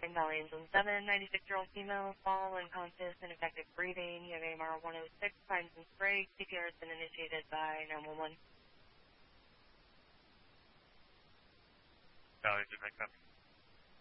Valley Zone 7, 96-year-old female, fall unconscious, ineffective breathing. You have AMR 106, times and spray. CPR has been initiated by 911. Valley, did I copy?